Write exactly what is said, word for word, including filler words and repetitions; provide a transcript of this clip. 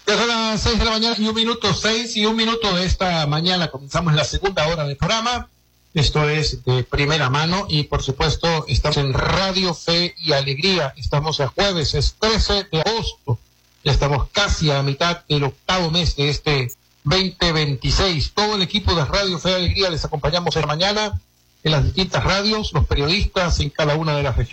Ya son las seis de la mañana y un minuto, seis y un minuto de esta mañana. Comenzamos la segunda hora del programa. Esto es de primera mano y, por supuesto, estamos en Radio Fe y Alegría. Estamos a jueves, es trece de agosto. Ya estamos casi a la mitad del octavo mes de este veinte veintiséis. Todo el equipo de Radio Fe y Alegría les acompañamos en la mañana en las distintas radios, los periodistas en cada una de las regiones.